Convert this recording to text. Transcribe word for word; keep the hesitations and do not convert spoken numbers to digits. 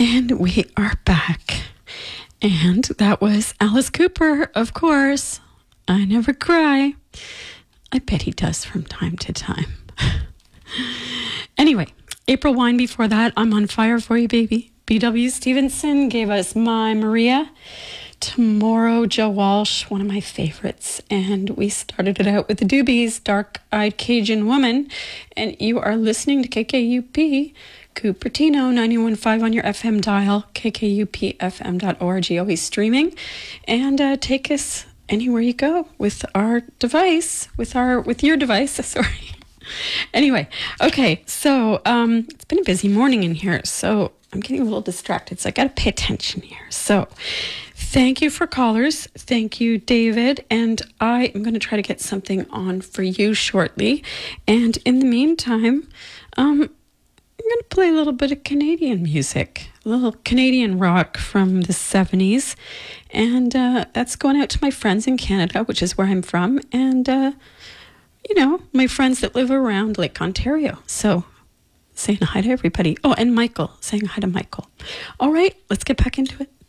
And we are back. And that was Alice Cooper, of course. I Never Cry. I bet he does from time to time. Anyway, April Wine before that. I'm on fire for you, baby. B W Stevenson gave us My Maria. Tomorrow, Joe Walsh, one of my favorites. And we started it out with the Doobies, Dark Eyed Cajun Woman. And you are listening to K K U P, Cupertino, ninety-one point five on your F M dial, K K U P F M dot org, always streaming. And uh, take us anywhere you go with our device, with our with your device, sorry. Anyway, okay, so um, it's been a busy morning in here, so I'm getting a little distracted, so I got to pay attention here. So thank you for callers. Thank you, David. And I am going to try to get something on for you shortly. And in the meantime, um, I'm going to play a little bit of Canadian music, a little Canadian rock from the seventies. And uh, that's going out to my friends in Canada, which is where I'm from. And, uh, you know, my friends that live around Lake Ontario. So saying hi to everybody. Oh, and Michael, saying hi to Michael. All right, let's get back into it.